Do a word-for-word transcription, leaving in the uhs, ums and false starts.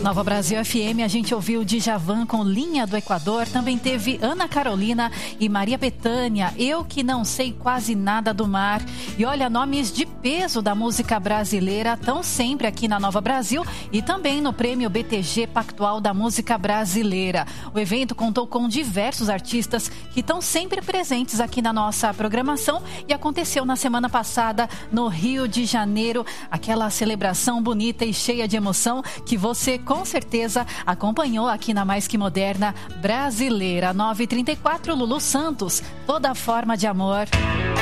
Nova Brasil F M, a gente ouviu Djavan com Linha do Equador, também teve Ana Carolina e Maria Bethânia, Eu Que Não Sei Quase Nada do Mar. E olha, nomes de peso da música brasileira estão sempre aqui na Nova Brasil e também no Prêmio B T G Pactual da Música Brasileira. O evento contou com diversos artistas que estão sempre presentes aqui na nossa programação e aconteceu na semana passada no Rio de Janeiro, aquela celebração bonita e cheia de emoção que você com certeza acompanhou aqui na Mais Que Moderna Brasileira. nove e trinta e quatro, Lulu Santos, Toda Forma de Amor.